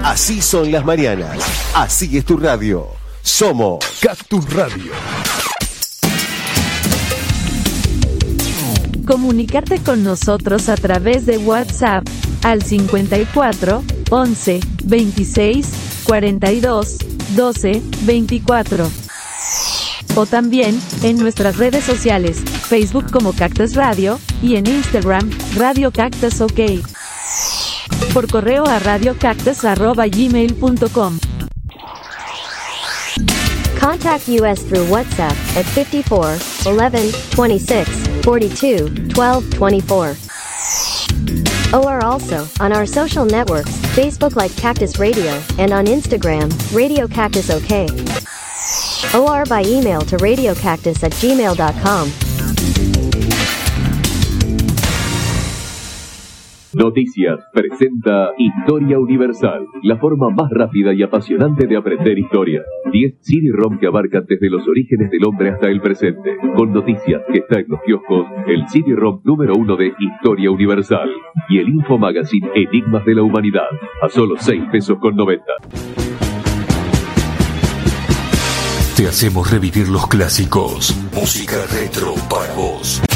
Así son las mañanas. Así es tu radio. Somos Cactus Radio. Comunicarte con nosotros a través de WhatsApp al 54 11 26 42 12 24. O también en nuestras redes sociales, Facebook como Cactus Radio y en Instagram, Radio Cactus OK. Por correo a radiocactus@gmail.com. Contact us through WhatsApp at 54 11 26 42 12 24. Or also on our social networks, Facebook like Cactus Radio and on Instagram, Radio Cactus OK. Or by email to radiocactus@gmail.com. Noticias presenta Historia Universal, la forma más rápida y apasionante de aprender historia. 10 CD-ROM que abarcan desde los orígenes del hombre hasta el presente. Con noticias que está en los kioscos, el CD-ROM número 1 de Historia Universal. Y el Info Magazine Enigmas de la Humanidad, a solo 6 pesos con 90. Te hacemos revivir los clásicos. Música retro para vos.